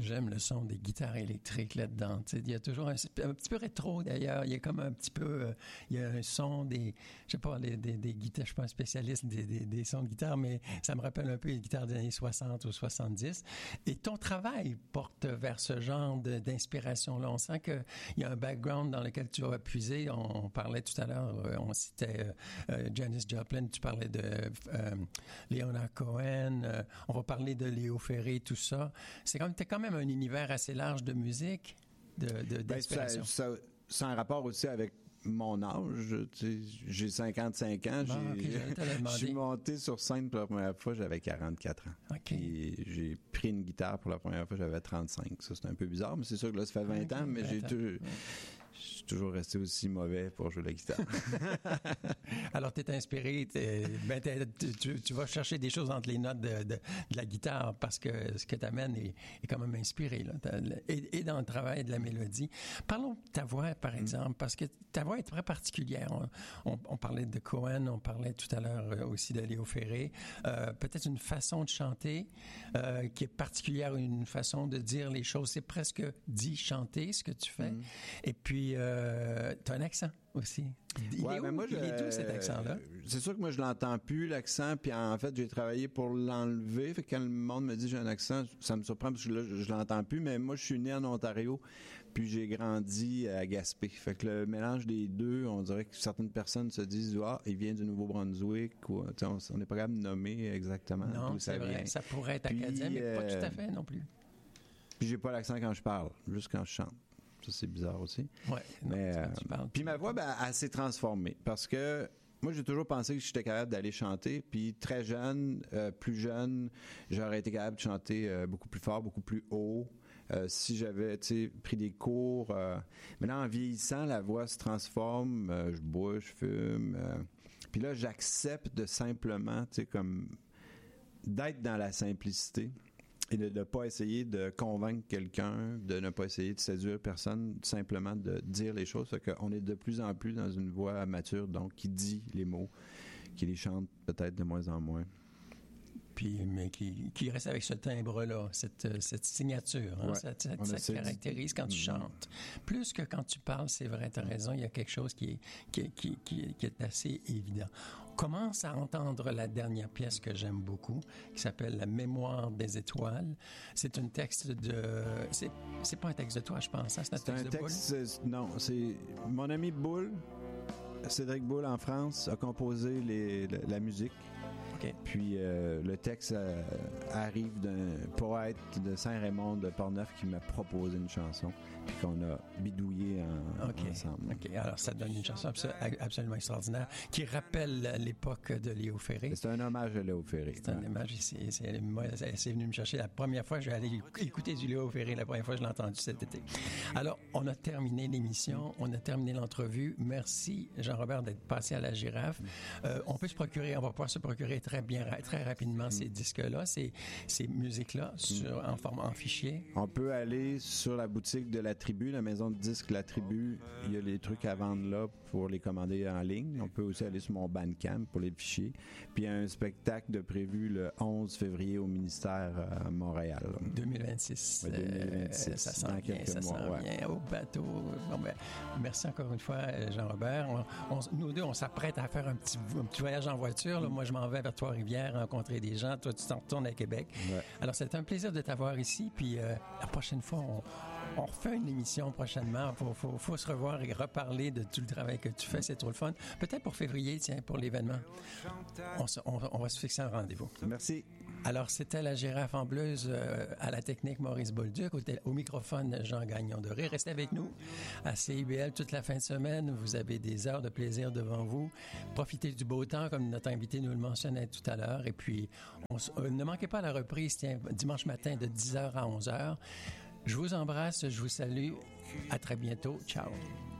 J'aime le son des guitares électriques là-dedans. Tu sais, il y a toujours un petit peu rétro d'ailleurs. Il y a comme un petit peu, il y a un son des, je sais pas, des guitares. Je suis pas un spécialiste des sons de guitare, mais ça me rappelle un peu les guitares des années 60 ou 70. Et ton travail porte vers ce genre d'inspiration-là. On sent qu'il y a un background dans lequel tu vas puiser. On parlait tout à l'heure, on citait Janis Joplin. Tu parlais de Leonard Cohen. On va parler de Léo Ferré, tout ça. T'as quand même un univers assez large de musique, d'inspiration. C'est un rapport aussi avec mon âge. Tu sais, j'ai 55 ans. Je suis monté sur scène pour la première fois, j'avais 44 ans. Okay. Et j'ai pris une guitare pour la première fois, j'avais 35. Ça, c'est un peu bizarre, mais c'est sûr que là, ça fait 20 ans, mais je suis toujours resté aussi mauvais pour jouer la guitare. Alors, t'es inspiré, tu vas chercher des choses entre les notes de la guitare parce que ce que t'amènes est quand même inspiré, là, et dans le travail de la mélodie. Parlons de ta voix, par exemple, parce que ta voix est très particulière. On parlait de Cohen, on parlait tout à l'heure aussi de Léo Ferré. Peut-être une façon de chanter qui est particulière, une façon de dire les choses. C'est presque dit chanter, ce que tu fais. Et puis, t'as un accent aussi. Il est d'où cet accent-là? C'est sûr que moi, je l'entends plus, l'accent, puis en fait, j'ai travaillé pour l'enlever. Fait que quand le monde me dit que j'ai un accent, ça me surprend parce que là, je l'entends plus, mais moi, je suis né en Ontario, puis j'ai grandi à Gaspé. Fait que le mélange des deux, on dirait que certaines personnes se disent « Ah, il vient du Nouveau-Brunswick », ou on n'est pas capable de nommer exactement d'où ça vient. Vrai. Ça pourrait être acadien, mais pas tout à fait non plus. Puis j'ai pas l'accent quand je parle, juste quand je chante. Ça, c'est bizarre aussi. Ouais, mais puis ma voix, elle s'est transformée parce que moi, j'ai toujours pensé que j'étais capable d'aller chanter. Puis très jeune, plus jeune, j'aurais été capable de chanter beaucoup plus fort, beaucoup plus haut. Si j'avais pris des cours. Maintenant, en vieillissant, la voix se transforme. Je bois, je fume. Puis là, j'accepte de simplement, comme d'être dans la simplicité. Et de ne pas essayer de convaincre quelqu'un, de ne pas essayer de séduire personne, simplement de dire les choses. Fait qu'on est de plus en plus dans une voix mature, donc qui dit les mots, qui les chante peut-être de moins en moins. Puis, mais qui reste avec ce timbre-là, cette signature, hein, ça te caractérise quand tu chantes. Plus que quand tu parles, c'est vrai, tu as raison, il y a quelque chose qui est assez évident. On commence à entendre la dernière pièce que j'aime beaucoup, qui s'appelle La mémoire des étoiles. C'est un texte de... C'est pas un texte de toi, je pense, hein? C'est un texte de Boule? Non, c'est mon ami Boule, Cédric Boule en France, a composé la musique. Okay. Puis le texte arrive d'un poète de Saint-Raymond de Portneuf qui m'a proposé une chanson, puis qu'on a bidouillé ensemble. OK, alors ça donne une chanson absolument extraordinaire qui rappelle l'époque de Léo Ferré. C'est un hommage à Léo Ferré. C'est un hommage. C'est venu me chercher la première fois. Je vais aller écouter du Léo Ferré la première fois. Je l'ai entendu cet été. Alors, on a terminé l'émission. On a terminé l'entrevue. Merci, Jean-Robert, d'être passé à la Girafe. On va pouvoir se procurer très rapidement ces disques-là, ces musiques-là, en fichier. On peut aller sur la boutique de La Tribu, la maison de disques La Tribu. Il y a les trucs à vendre là pour les commander en ligne. On peut aussi aller sur mon Bandcamp pour les fichiers. Puis il y a un spectacle de prévu le 11 février au ministère à Montréal. 2026. 2026. Ça sent bien au bateau. Bon, merci encore une fois, Jean-Robert. Nous deux, on s'apprête à faire un petit voyage en voiture. Là. Moi, je m'en vais vers Trois-Rivières, rencontrer des gens. Toi, tu t'en retournes à Québec. Ouais. Alors, c'est un plaisir de t'avoir ici. Puis, la prochaine fois, on refait une émission prochainement. Faut se revoir et reparler de tout le travail que tu fais. C'est trop le fun. Peut-être pour février, pour l'événement. On va se fixer un rendez-vous. Merci. Alors, c'était la Girafe en Bleuse à la technique Maurice Bolduc, au microphone Jean Gagnon de Ré. Restez avec nous à CIBL toute la fin de semaine. Vous avez des heures de plaisir devant vous. Profitez du beau temps, comme notre invité nous le mentionnait tout à l'heure. Et puis, ne manquez pas la reprise, dimanche matin de 10h à 11h. Je vous embrasse, je vous salue. À très bientôt. Ciao.